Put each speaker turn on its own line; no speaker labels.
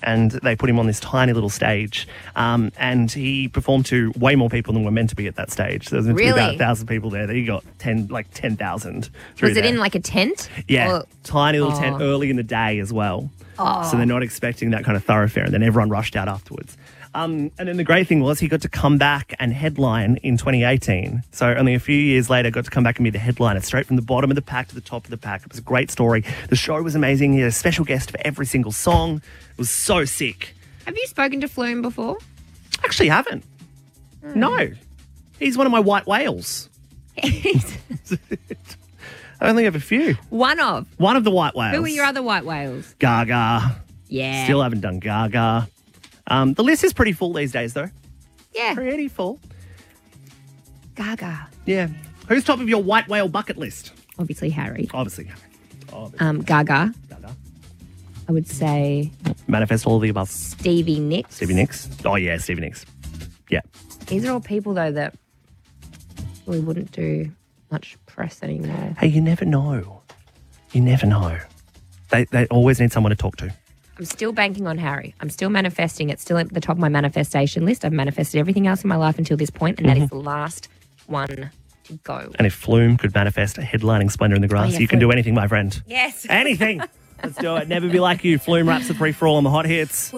and they put him on this tiny little stage. And he performed to way more people than were meant to be at that stage. So there was meant to be about 1,000 people there. He got 10,000 through
Was it
there.
in like a tent?
Yeah,
Or-
tiny little tent early in the day as well.
Oh.
So they're not expecting that kind of thoroughfare, and then everyone rushed out afterwards. And then the great thing was he got to come back and headline in 2018. So only a few years later, got to come back and be the headliner, straight from the bottom of the pack to the top of the pack. It was a great story. The show was amazing. He had a special guest for every single song. It was so sick.
Have you spoken to Flume before?
Actually, haven't. No. He's one of my white whales. I only have a few.
One of.
One of the white whales.
Who are your other white whales?
Gaga.
Yeah.
Still haven't done Gaga. The list is pretty full these days, though.
Yeah.
Pretty full.
Gaga.
Yeah. Who's top of your white whale bucket list?
Obviously Harry.
Obviously.
Gaga.
Gaga.
I would say
Manifest all of the above.
Stevie Nicks.
Stevie Nicks. Oh, yeah, Stevie Nicks. Yeah.
These are all people, though, that we wouldn't do much press anymore.
Hey, you never know. You never know. They always need someone to talk to.
I'm still banking on Harry. I'm still manifesting. It's still at the top of my manifestation list. I've manifested everything else in my life until this point, and that is the last one to go.
And if Flume could manifest a headlining Splendour in the Grass,
yeah,
you can
Flume.
do anything, my friend.
Yes.
Anything. Let's do it. Never be like you. Flume wraps the free for all on the hot hits.